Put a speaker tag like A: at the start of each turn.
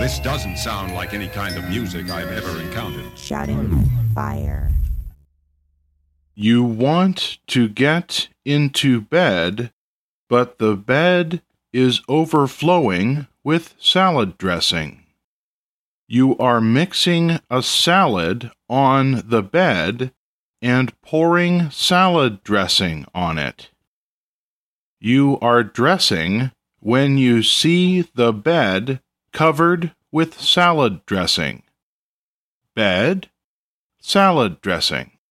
A: This doesn't sound like any kind of music I've ever encountered.
B: Shouting fire.
C: You want to get into bed, but the bed is overflowing with salad dressing. You are mixing a salad on the bed and pouring salad dressing on it. You are dressing when you see the bed covered with salad dressing. Bed, salad dressing.